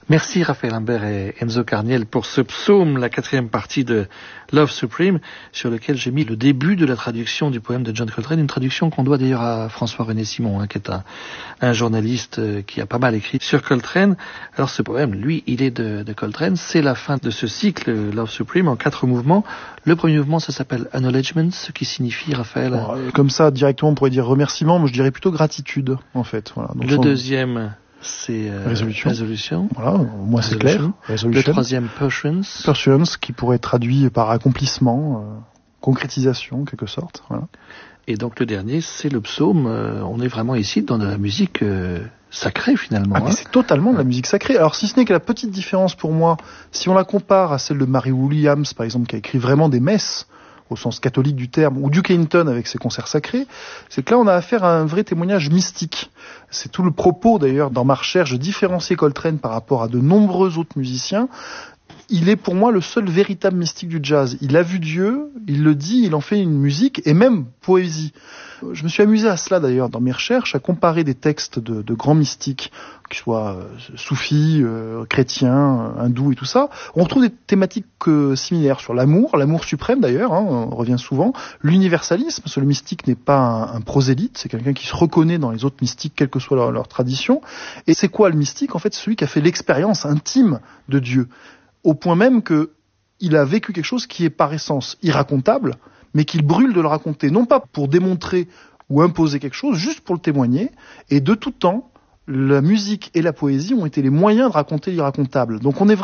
Merci Raphaël Imbert et Enzo Carniel pour ce psaume, la 4e partie de Love Supreme, sur lequel j'ai mis le début de la traduction du poème de John Coltrane, une traduction qu'on doit d'ailleurs à François-René Simon, qui est un journaliste qui a pas mal écrit sur Coltrane. Alors ce poème, lui, il est de Coltrane, c'est la fin de ce cycle Love Supreme en 4 mouvements. Le premier mouvement, ça s'appelle Acknowledgement, ce qui signifie, Raphaël... Comme ça, directement, on pourrait dire remerciement, mais je dirais plutôt gratitude, en fait. Voilà. Donc, le deuxième... c'est résolution. Voilà, moi c'est clair. Le troisième, pursuance, qui pourrait être traduit par accomplissement, concrétisation, en quelque sorte. Voilà. Et donc le dernier, c'est le psaume. On est vraiment ici dans de la musique sacrée finalement. Mais c'est totalement de la musique sacrée. Alors si ce n'est que la petite différence pour moi, si on la compare à celle de Mary Williams, par exemple, qui a écrit vraiment des messes, au sens catholique du terme, ou Duke Ellington avec ses concerts sacrés, c'est que là on a affaire à un vrai témoignage mystique. C'est tout le propos d'ailleurs dans ma recherche de différencier Coltrane par rapport à de nombreux autres musiciens. Il est pour moi le seul véritable mystique du jazz. Il a vu Dieu, il le dit, il en fait une musique et même poésie. Je me suis amusé à cela d'ailleurs dans mes recherches, à comparer des textes de grands mystiques, qu'ils soient soufis, chrétiens, hindous et tout ça. On retrouve des thématiques similaires sur l'amour suprême d'ailleurs, on revient souvent, l'universalisme, parce que le mystique n'est pas un prosélyte, c'est quelqu'un qui se reconnaît dans les autres mystiques, quelle que soit leur tradition. Et c'est quoi le mystique ? En fait, c'est celui qui a fait l'expérience intime de Dieu, au point même que il a vécu quelque chose qui est par essence irracontable, mais qu'il brûle de le raconter, non pas pour démontrer ou imposer quelque chose, juste pour le témoigner. Et de tout temps, la musique et la poésie ont été les moyens de raconter l'irracontable. Donc on est